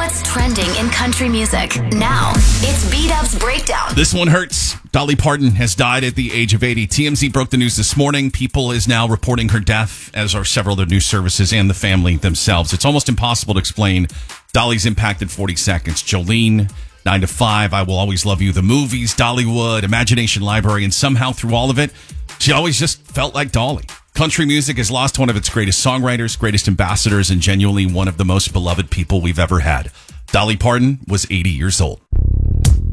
what's trending in country music. Now, it's B-Dub's Breakdown. This one hurts. Dolly Parton has died at the age of 80. TMZ broke the news this morning. People is now reporting her death, as are several other news services and the family themselves. It's almost impossible to explain Dolly's impact in 40 seconds. Jolene, 9 to 5, I Will Always Love You, the movies, Dollywood, Imagination Library, and somehow through all of it, she always just felt like Dolly. Country music has lost one of its greatest songwriters, greatest ambassadors, and genuinely one of the most beloved people we've ever had. Dolly Parton was 80 years old.